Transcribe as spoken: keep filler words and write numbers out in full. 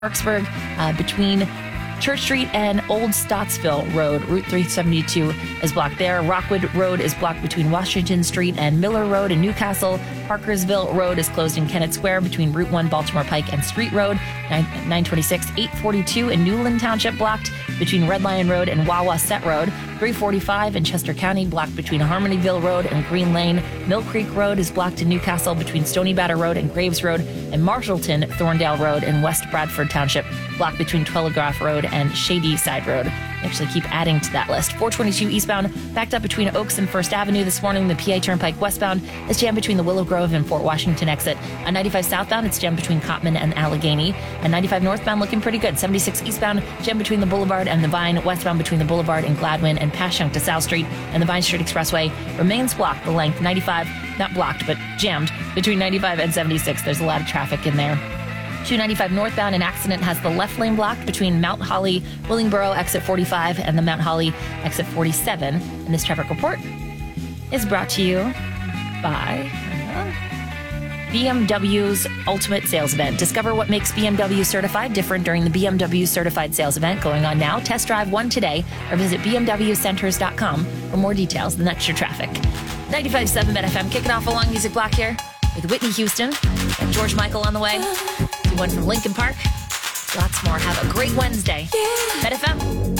Parksburg uh, between Church Street and Old Stottsville Road. Route three seventy-two is blocked there. Rockwood Road is blocked between Washington Street and Miller Road in Newcastle. Parkersville Road is closed in Kennett Square between Route one Baltimore Pike and Street Road. nine twenty-six, eight forty-two in Newland Township blocked between Red Lion Road and Wawasett Road. three forty-five in Chester County blocked between Harmonyville Road and Green Lane. Mill Creek Road is blocked in Newcastle between Stony Batter Road and Graves Road. And Marshallton Thorndale Road in West Bradford Township blocked between Telegraph Road and Shady Side Road. They actually keep adding to that list. four twenty-two eastbound backed up between Oaks and First Avenue this morning. The P A Turnpike westbound is jammed between the Willow Grove and Fort Washington exit. On ninety-five southbound, it's jammed between Cottman and Allegheny. And ninety-five northbound looking pretty good. seventy-six eastbound jammed between the Boulevard and the Vine. Westbound between the Boulevard and Gladwin and Passyunk to South Street. And the Vine Street Expressway remains blocked the length. ninety-five, not blocked, but jammed between ninety-five and seventy-six. There's a lot of traffic in there. two ninety-five northbound, an accident has the left lane blocked between Mount Holly, Willingboro exit forty-five, and the Mount Holly exit forty-seven. And this traffic report is brought to you by uh, B M W's Ultimate Sales Event. Discover what makes B M W Certified different during the B M W Certified Sales Event going on now. Test drive one today or visit b m w centers dot com for more details. And that's your traffic. ninety-five point seven Met F M, kicking off a long music block here with Whitney Houston and George Michael on the way. One from Lincoln Park. Lots more. Have a great Wednesday. Yeah. Met F M.